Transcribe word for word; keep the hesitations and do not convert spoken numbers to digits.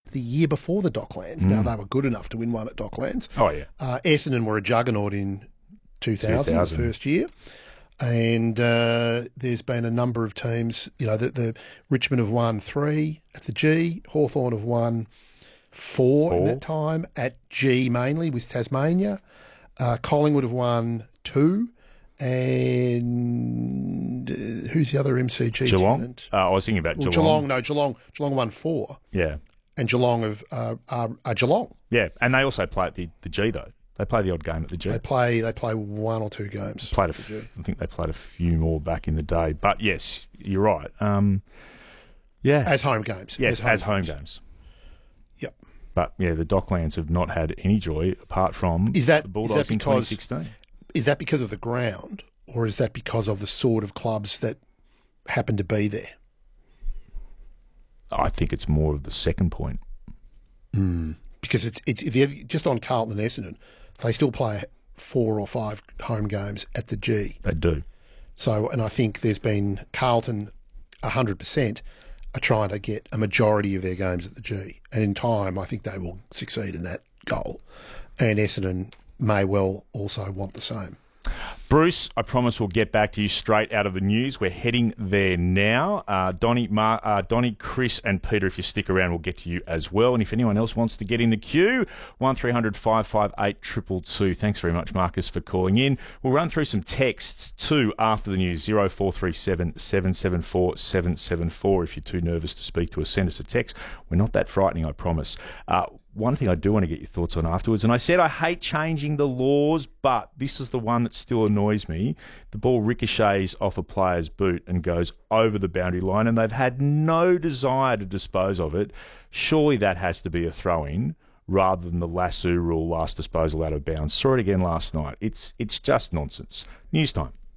the year before the Docklands. Mm. Now, they were good enough to win one at Docklands. Oh, yeah. Uh, Essendon were a juggernaut in two thousand, two thousand. The first year. And uh, there's been a number of teams, you know, the, the Richmond have won three at the G, Hawthorn have won four, four in that time, at G mainly with Tasmania. Uh, Collingwood have won two. And uh, who's the other M C G Geelong? tenant? Uh, I was thinking about well, Geelong. Geelong. No, Geelong. Geelong won four. Yeah. And Geelong have, uh, are, are Geelong. Yeah, and they also play at the, the G, though. They play the odd game at the G. They play They play one or two games. Played a f- I think they played a few more back in the day. But, yes, you're right. Um, yeah. As home games. Yes, as home, as home games. games. Yep. But, yeah, the Docklands have not had any joy apart from is that, the Bulldogs is that in because, twenty sixteen. Is that because of the ground, or is that because of the sort of clubs that happen to be there? I think it's more of the second point. Mm. Because it's, it's if you have, just on Carlton and Essendon, they still play four or five home games at the G. They do. So, and I think there's been Carlton one hundred percent are trying to get a majority of their games at the G. And in time, I think they will succeed in that goal. And Essendon may well also want the same. Bruce, I promise we'll get back to you straight out of the news. We're heading there now. Uh, Donnie, Mar- uh, Donnie, Chris and Peter, if you stick around, we'll get to you as well. And if anyone else wants to get in the queue, one three hundred five five eight two two two. Thanks very much, Marcus, for calling in. We'll run through some texts too after the news. zero four three seven seven seven four seven seven four. If you're too nervous to speak to us, send us a text. We're not that frightening, I promise. Uh, One thing I do want to get your thoughts on afterwards, and I said I hate changing the laws, but this is the one that still annoys me. The ball ricochets off a player's boot and goes over the boundary line, and they've had no desire to dispose of it. Surely that has to be a throw-in rather than the lasso rule, last disposal out of bounds. Saw it again last night. It's it's just nonsense. News time.